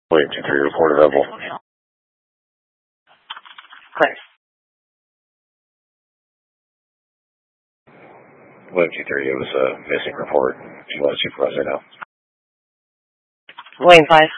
William 2-3, report available. Clear. William 2-3, it was a missing report. Do you want to supervise right now? William 5.